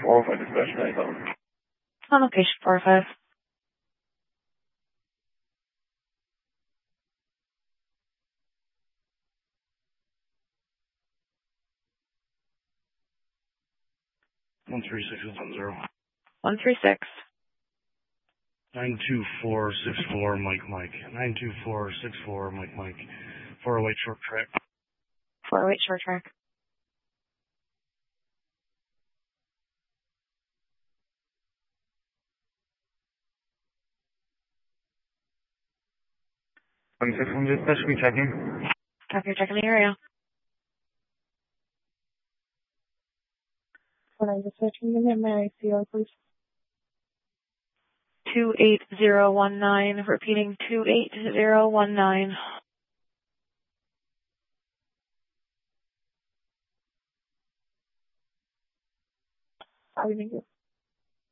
405 dispatch 9,000. On location 405. One 136 136. 92464 Mike. 92464 Mike. 408 short track. 408 short track. One 61 dispatch, we checking. Copy, you're checking the area. 49 dispatch, can you get my ICR, please? 28019, repeating 28019. Thank you.